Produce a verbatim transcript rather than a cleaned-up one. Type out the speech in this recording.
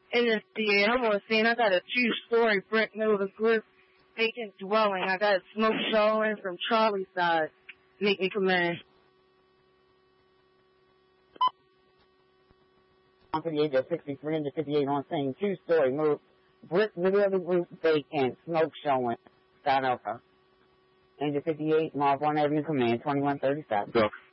In this theater, I'm on scene. I got a two-story brick building group vacant dwelling. I got smoke showing from Charlie's side. Make me come in. one fifty-eight to sixty-three and to fifty-eight on scene. Two-story move. Brick middle of the roof vacant. Smoke showing. South Elko. Engine fifty-eight, Mark one Avenue Command, twenty-one thirty-seven.